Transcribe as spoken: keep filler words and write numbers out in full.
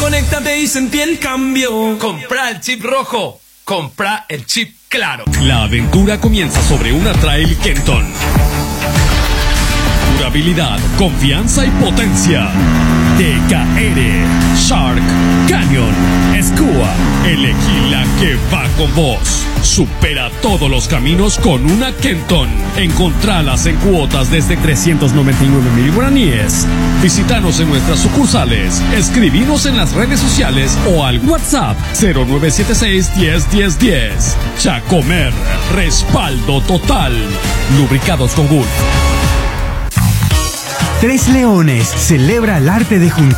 conéctate y sentí el cambio. Compra el chip rojo. Compra el chip claro. La aventura comienza sobre una Trail Kenton. Durabilidad, confianza y potencia. T K R, Shark, Canyon, Skua. Elegí la que va con vos. Supera todos los caminos con una Kenton. Encontralas en cuotas desde trescientos noventa y nueve mil guaraníes. Visítanos en nuestras sucursales. Escribinos en las redes sociales o al WhatsApp cero nueve siete seis, diez, diez, diez. Chacomer, respaldo total. Lubricados con Gulf. Tres Leones celebra el arte de juntar